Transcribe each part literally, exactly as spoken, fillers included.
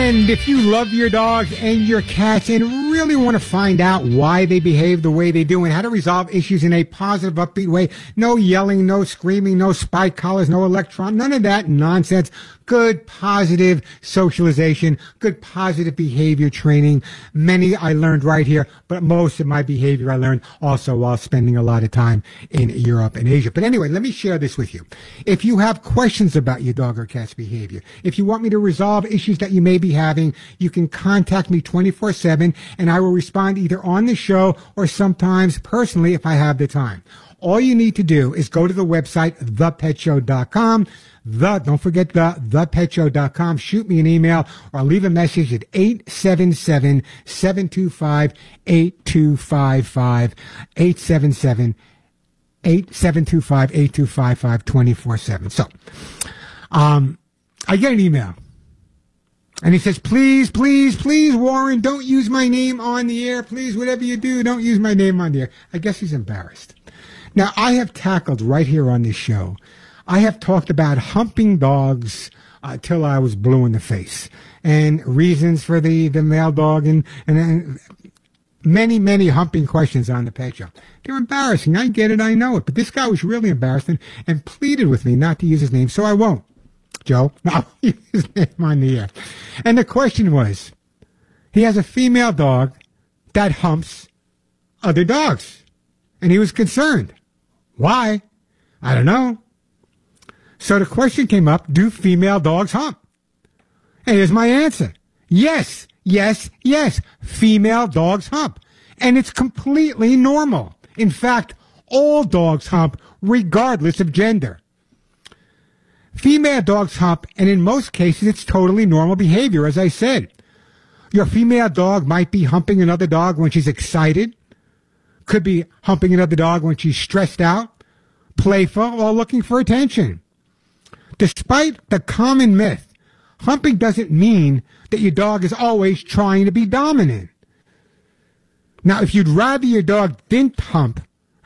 And if you love your dogs and your cats and really want to find out why they behave the way they do and how to resolve issues in a positive, upbeat way, no yelling, no screaming, no spike collars, no electron, none of that nonsense. Good, positive socialization, good, positive behavior training. Many I learned right here, but most of my behavior I learned also while spending a lot of time in Europe and Asia. But anyway, let me share this with you. If you have questions about your dog or cat's behavior, if you want me to resolve issues that you may be having, you can contact me twenty-four seven, and I will respond either on the show or sometimes personally if I have the time. All you need to do is go to the website, the pet show dot com. The, don't forget the, the pet show dot com. Shoot me an email or leave a message at eight seven seven, seven two five, eight two five five, eight seven seven, eight seven two five, eight two five five, twenty-four seven. So, um, I get an email. And he says, please, please, please, Warren, don't use my name on the air. Please, whatever you do, don't use my name on the air. I guess he's embarrassed. Now, I have tackled right here on this show, I have talked about humping dogs uh, till I was blue in the face, and reasons for the, the male dog, and, and, and many, many humping questions on the pet show. They're embarrassing. I get it. I know it. But this guy was really embarrassed and, and pleaded with me not to use his name, so I won't. Joe, no, I'll use his name on the air. And the question was, he has a female dog that humps other dogs. And he was concerned. Why? I don't know. So the question came up, do female dogs hump? And here's my answer. Yes, yes, yes. Female dogs hump. And it's completely normal. In fact, all dogs hump regardless of gender. Female dogs hump, and in most cases, it's totally normal behavior, as I said. Your female dog might be humping another dog when she's excited, could be humping another dog when she's stressed out, playful, or looking for attention. Despite the common myth, humping doesn't mean that your dog is always trying to be dominant. Now, if you'd rather your dog didn't hump,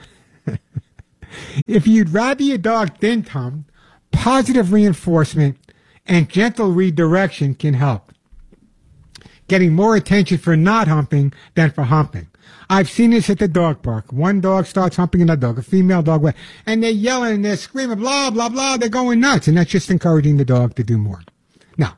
if you'd rather your dog didn't hump, positive reinforcement and gentle redirection can help. Getting more attention for not humping than for humping. I've seen this at the dog park. One dog starts humping another dog, a female dog, and they're yelling and they're screaming, blah, blah, blah. They're going nuts, and that's just encouraging the dog to do more. Now,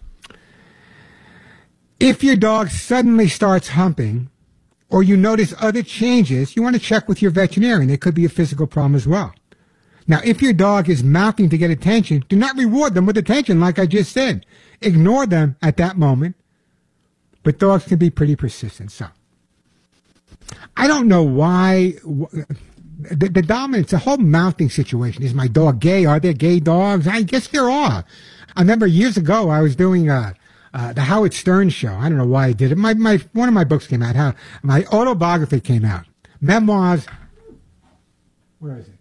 if your dog suddenly starts humping or you notice other changes, you want to check with your veterinarian. There could be a physical problem as well. Now, if your dog is mouthing to get attention, do not reward them with attention, like I just said. Ignore them at that moment. But dogs can be pretty persistent. So, I don't know why the, the dominance, the whole mouthing situation. Is my dog gay? Are there gay dogs? I guess there are. I remember years ago I was doing uh, uh, the Howard Stern show. I don't know why I did it. My, my one of my books came out. How my autobiography came out. Memoirs. Where is it?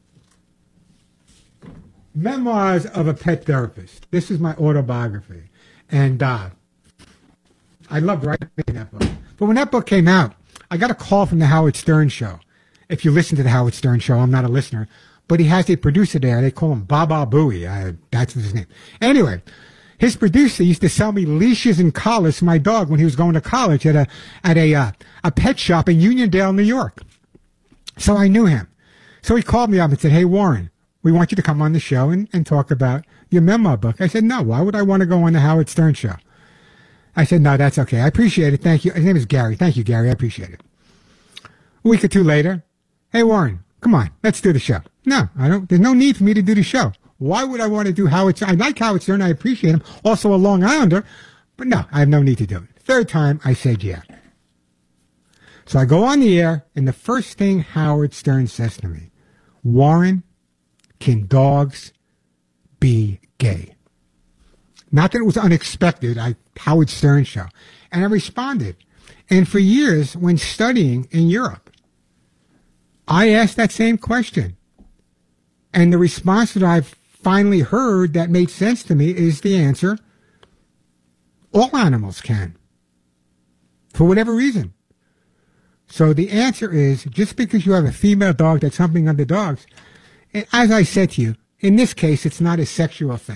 Memoirs of a Pet Therapist. This is my autobiography. And uh, I loved writing that book. But when that book came out, I got a call from the Howard Stern show. If you listen to the Howard Stern show, I'm not a listener. But he has a producer there. They call him Baba Booey. Uh, that's his name. Anyway, his producer used to sell me leashes and collars for my dog when he was going to college at a at a uh, a pet shop in Uniondale, New York. So I knew him. So he called me up and said, hey, Warren, we want you to come on the show and, and talk about your memoir book. I said, no, why would I want to go on the Howard Stern show? I said, no, that's okay. I appreciate it. Thank you. His name is Gary. Thank you, Gary. I appreciate it. A week or two later, hey, Warren, come on, let's do the show. No, I don't. There's no need for me to do the show. Why would I want to do Howard Stern? I like Howard Stern. I appreciate him. Also a Long Islander. But no, I have no need to do it. Third time, I said yeah. So I go on the air, and the first thing Howard Stern says to me, Warren, can dogs be gay? Not that it was unexpected. I Howard Stern show. And I responded. And for years, when studying in Europe, I asked that same question. And the response that I've finally heard that made sense to me is the answer, all animals can. For whatever reason. So the answer is, just because you have a female dog that's humping other dogs, as I said to you, in this case, it's not a sexual thing.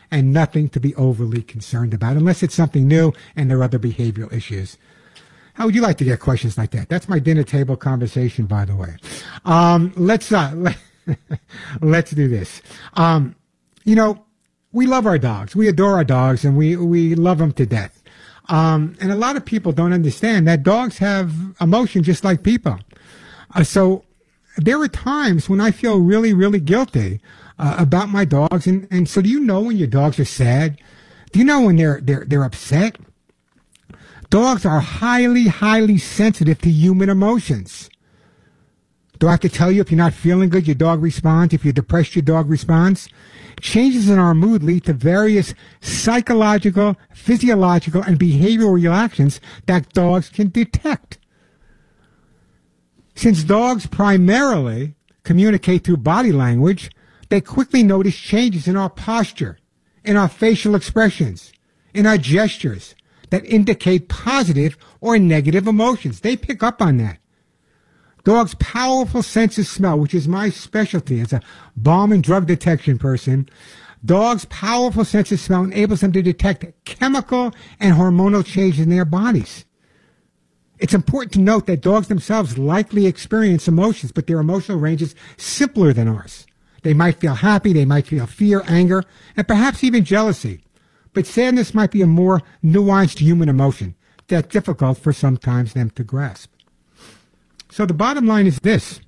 and nothing to be overly concerned about unless it's something new and there are other behavioral issues. How would you like to get questions like that? That's my dinner table conversation, by the way. Um, let's, uh, let, let's do this. Um, you know, we love our dogs. We adore our dogs and we, we love them to death. Um, and a lot of people don't understand that dogs have emotion just like people. Uh, so there are times when I feel really, really guilty uh, about my dogs. And, and so do you know when your dogs are sad? Do you know when they're, they're, they're upset? Dogs are highly, highly sensitive to human emotions. Do I have to tell you if you're not feeling good, your dog responds? If you're depressed, your dog responds? Changes in our mood lead to various psychological, physiological, and behavioral reactions that dogs can detect. Since dogs primarily communicate through body language, they quickly notice changes in our posture, in our facial expressions, in our gestures, that indicate positive or negative emotions. They pick up on that. Dogs' powerful sense of smell, which is my specialty as a bomb and drug detection person, dogs' powerful sense of smell enables them to detect chemical and hormonal changes in their bodies. It's important to note that dogs themselves likely experience emotions, but their emotional range is simpler than ours. They might feel happy, they might feel fear, anger, and perhaps even jealousy. But sadness might be a more nuanced human emotion that's difficult for sometimes them to grasp. So the bottom line is this.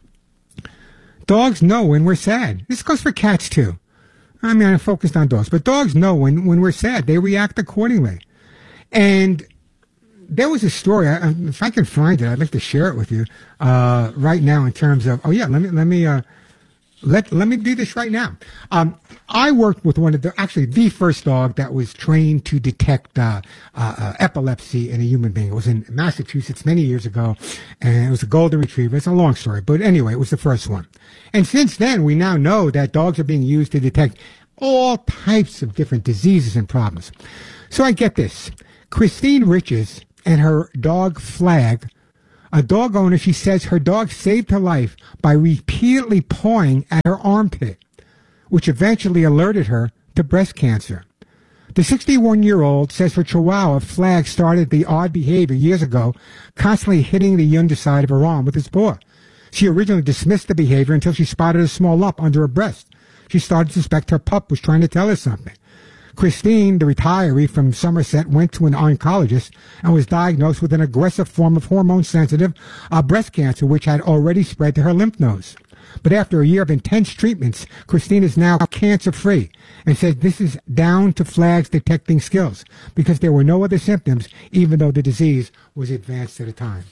Dogs know when we're sad. This goes for cats too. I mean, I'm focused on dogs, but dogs know when, when we're sad. They react accordingly. And there was a story. I, if I can find it, I'd like to share it with you uh, right now in terms of, oh yeah, let me, let me, uh, Let let me do this right now. Um, I worked with one of the, actually the first dog that was trained to detect uh, uh, uh, epilepsy in a human being. It was in Massachusetts many years ago, and it was a golden retriever. It's a long story, but anyway, it was the first one. And since then, we now know that dogs are being used to detect all types of different diseases and problems. So I get this. Christine Riches and her dog Flag, a dog owner, she says her dog saved her life by repeatedly pawing at her armpit, which eventually alerted her to breast cancer. The sixty-one-year-old says her Chihuahua Flag started the odd behavior years ago, constantly hitting the underside of her arm with his paw. She originally dismissed the behavior until she spotted a small lump under her breast. She started to suspect her pup was trying to tell her something. Christine, the retiree from Somerset, went to an oncologist and was diagnosed with an aggressive form of hormone-sensitive uh, breast cancer, which had already spread to her lymph nodes. But after a year of intense treatments, Christine is now cancer-free and says this is down to Flag's detecting skills because there were no other symptoms, even though the disease was advanced at the time.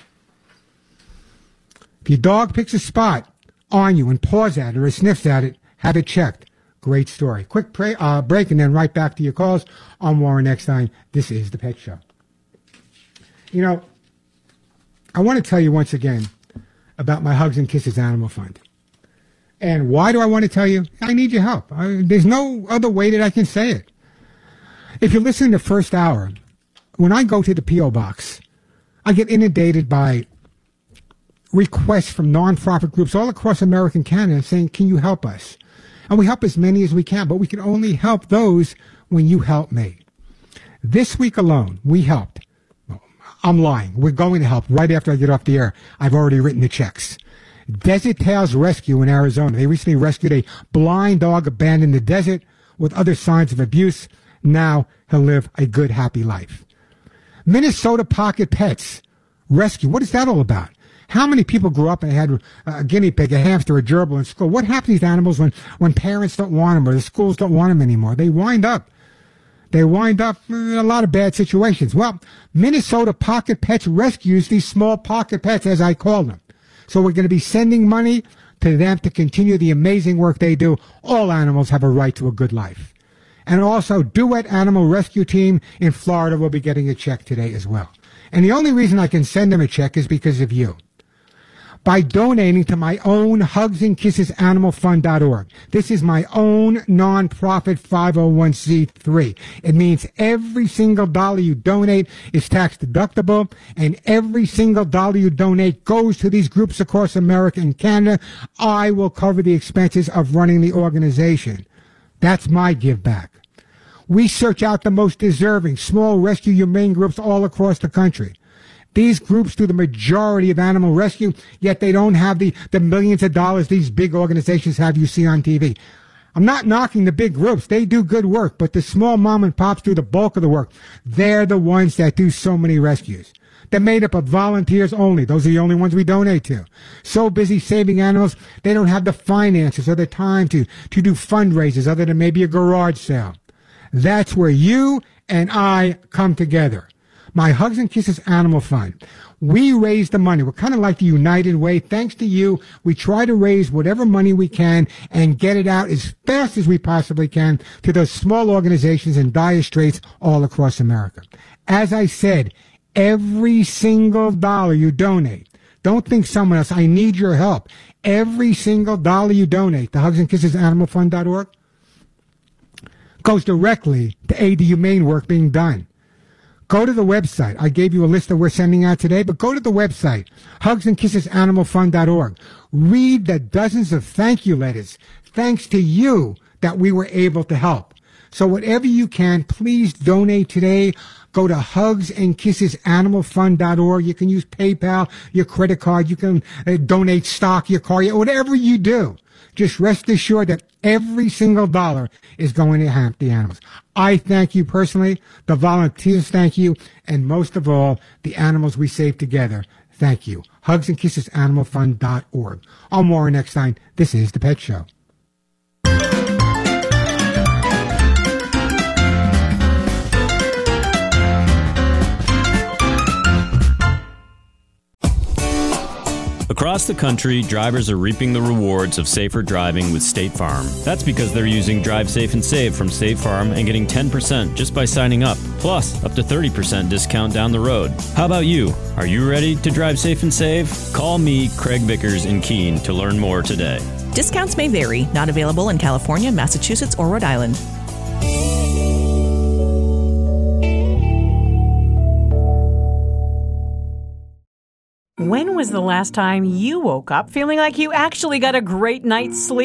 If your dog picks a spot on you and paws at it or sniffs at it, have it checked. Great story. Quick pray, uh, break and then right back to your calls on Warren Eckstein. This is The Pet Show. You know, I want to tell you once again about my Hugs and Kisses Animal Fund. And why do I want to tell you? I need your help. I, there's no other way that I can say it. If you're listening to First Hour, when I go to the P O Box, I get inundated by requests from nonprofit groups all across America and Canada saying, can you help us? And we help as many as we can, but we can only help those when you help me. This week alone, we helped. I'm lying. We're going to help right after I get off the air. I've already written the checks. Desert Tales Rescue in Arizona. They recently rescued a blind dog abandoned in the desert with other signs of abuse. Now he'll live a good, happy life. Minnesota Pocket Pets Rescue. What is that all about? How many people grew up and had a guinea pig, a hamster, a gerbil in school? What happens to these animals when, when parents don't want them or the schools don't want them anymore? They wind up. They wind up in a lot of bad situations. Well, Minnesota Pocket Pets rescues these small pocket pets, as I call them. So we're going to be sending money to them to continue the amazing work they do. All animals have a right to a good life. And also, Duet Animal Rescue Team in Florida will be getting a check today as well. And the only reason I can send them a check is because of you. By donating to my own Hugs and Kisses Animal Fund dot org. This is my own nonprofit five oh one c three. It means every single dollar you donate is tax deductible, and every single dollar you donate goes to these groups across America and Canada. I will cover the expenses of running the organization. That's my give back. We search out the most deserving small rescue humane groups all across the country. These groups do the majority of animal rescue, yet they don't have the, the millions of dollars these big organizations have you see on T V. I'm not knocking the big groups. They do good work, but the small mom and pops do the bulk of the work. They're the ones that do so many rescues. They're made up of volunteers only. Those are the only ones we donate to. So busy saving animals, they don't have the finances or the time to, to do fundraisers other than maybe a garage sale. That's where you and I come together. My Hugs and Kisses Animal Fund. We raise the money. We're kind of like the United Way. Thanks to you, we try to raise whatever money we can and get it out as fast as we possibly can to those small organizations in dire straits all across America. As I said, every single dollar you donate, don't think someone else, I need your help. Every single dollar you donate to hugs and kisses animal fund dot org goes directly to aid the humane work being done. Go to the website. I gave you a list that we're sending out today, but go to the website, hugs and kisses animal fund dot org. Read the dozens of thank you letters, thanks to you, that we were able to help. So whatever you can, please donate today. Go to hugs and kisses animal fund dot org. You can use PayPal, your credit card. You can uh, donate stock, your car, whatever you do. Just rest assured that every single dollar is going to help the animals. I thank you personally. The volunteers thank you. And most of all, the animals we save together. Thank you. hugs and kisses animal fund dot org. I'm Warren Eckstein. This is The Pet Show. Across the country, drivers are reaping the rewards of safer driving with State Farm. That's because they're using Drive Safe and Save from State Farm and getting ten percent just by signing up, plus up to thirty percent discount down the road. How about you? Are you ready to drive safe and save? Call me, Craig Vickers in Keene, to learn more today. Discounts may vary. Not available in California, Massachusetts, or Rhode Island. When was the last time you woke up feeling like you actually got a great night's sleep?